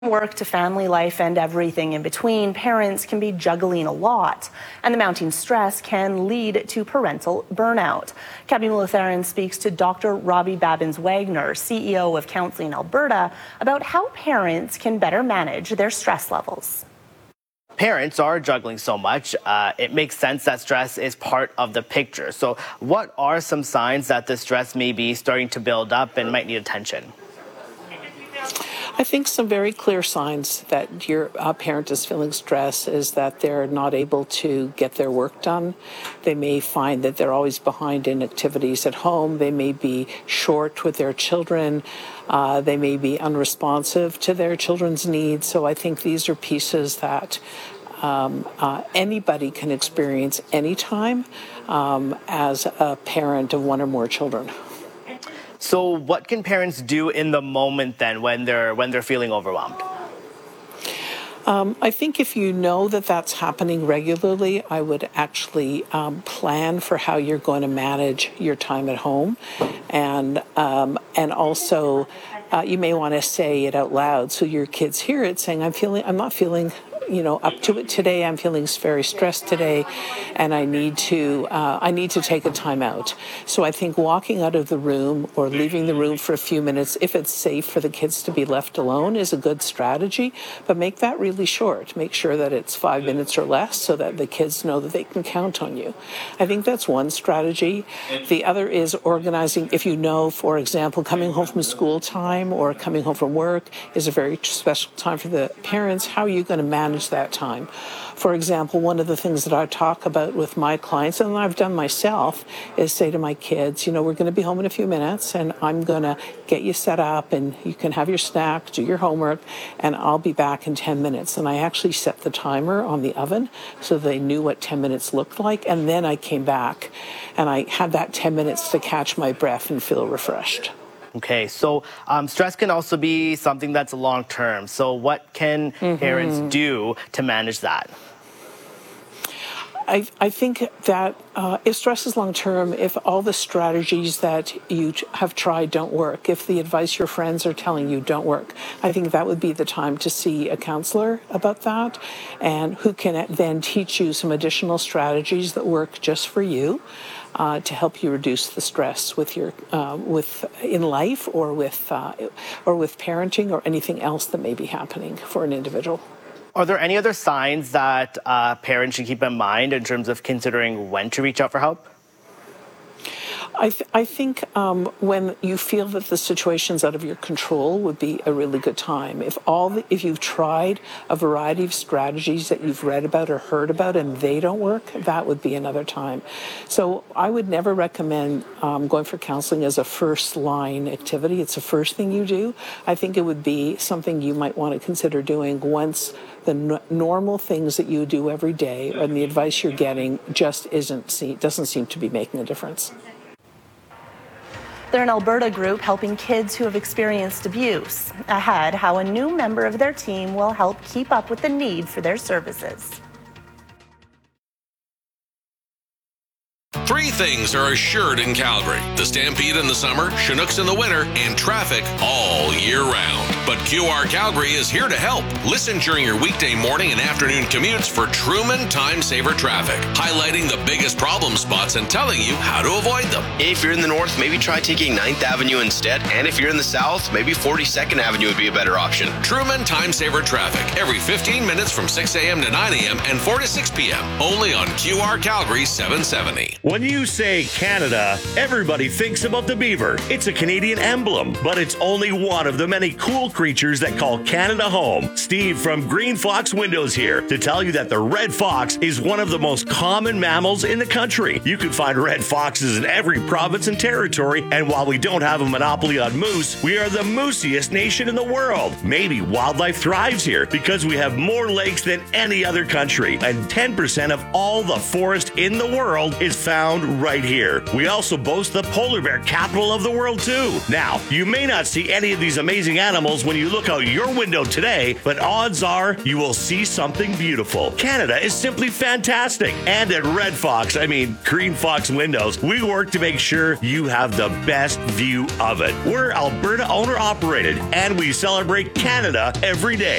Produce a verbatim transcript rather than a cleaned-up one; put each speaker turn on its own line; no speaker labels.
Work to family life and everything in between, parents can be juggling a lot, and the mounting stress can lead to parental burnout. Cabby Mulitharan speaks to Doctor Robbie Babbins-Wagner, C E O of Counseling Alberta, about how parents can better manage their stress levels.
Parents are juggling so much, uh, it makes sense that stress is part of the picture. So what are some signs that the stress may be starting to build up and might need attention?
I think some very clear signs that your uh, parent is feeling stress is that they're not able to get their work done. They may find that they're always behind in activities at home. They may be short with their children. Uh, they may be unresponsive to their children's needs. So I think these are pieces that um, uh, anybody can experience anytime um, as a parent of one or more children.
So what can parents do in the moment then when they're when they're feeling overwhelmed?
Um, I think if you know that that's happening regularly, I would actually um, plan for how you're going to manage your time at home, and um, and also uh, you may want to say it out loud so your kids hear it, saying, "I'm feeling, I'm not feeling." you know, up to it today. I'm feeling very stressed today, and I need to uh, I need to take a time out. So I think walking out of the room or leaving the room for a few minutes, if it's safe for the kids to be left alone, is a good strategy. But make that really short. Make sure that it's five minutes or less so that the kids know that they can count on you. I think that's one strategy. The other is organizing. If you know, for example, coming home from school time or coming home from work is a very special time for the parents, how are you going to manage that time? For example, one of the things that I talk about with my clients, and I've done myself, is say to my kids, you know, we're going to be home in a few minutes, and I'm going to get you set up, and you can have your snack, do your homework, and I'll be back in ten minutes. And I actually set the timer on the oven so they knew what ten minutes looked like, and then I came back, and I had that ten minutes to catch my breath and feel refreshed.
Okay, so um, stress can also be something that's long-term. So what can mm-hmm. parents do to manage that?
I, I think that uh, if stress is long-term, if all the strategies that you have tried don't work, if the advice your friends are telling you don't work, I think that would be the time to see a counselor about that, and who can then teach you some additional strategies that work just for you. Uh, to help you reduce the stress with your uh, with in life or with uh, or with parenting or anything else that may be happening for an individual.
Are there any other signs that uh, parents should keep in mind in terms of considering when to reach out for help?
I, th- I think um, when you feel that the situation's out of your control would be a really good time. If all the, if you've tried a variety of strategies that you've read about or heard about and they don't work, that would be another time. So I would never recommend um, going for counseling as a first line activity. It's the first thing you do. I think it would be something you might want to consider doing once the n- normal things that you do every day and the advice you're getting just isn't see- doesn't seem to be making a difference.
They're an Alberta group helping kids who have experienced abuse. Ahead, how a new member of their team will help keep up with the need for their services.
Three things are assured in Calgary: the Stampede in the summer, Chinooks in the winter, and traffic all year round. But Q R Calgary is here to help. Listen during your weekday morning and afternoon commutes for Truman Time Saver Traffic, highlighting the biggest problem spots and telling you how to avoid them.
If you're in the north, maybe try taking ninth Avenue instead. And if you're in the south, maybe forty-second Avenue would be a better option.
Truman Time Saver Traffic, every fifteen minutes from six a.m. to nine a.m. and four to six p.m. Only on Q R Calgary seven seventy.
When you say Canada, everybody thinks about the beaver. It's a Canadian emblem, but it's only one of the many cool creatures that call Canada home. Steve from Green Fox Windows here to tell you that the red fox is one of the most common mammals in the country. You can find red foxes in every province and territory, and while we don't have a monopoly on moose, we are the moosiest nation in the world. Maybe wildlife thrives here because we have more lakes than any other country, and ten percent of all the forest in the world is found right here. We also boast the polar bear capital of the world too. Now, you may not see any of these amazing animals smiles when you look out your window today, but odds are you will see something beautiful. Canada is simply fantastic. And at Red Fox, I mean Green Fox Windows, we work to make sure you have the best view of it. We're Alberta owner operated, and we celebrate Canada every day.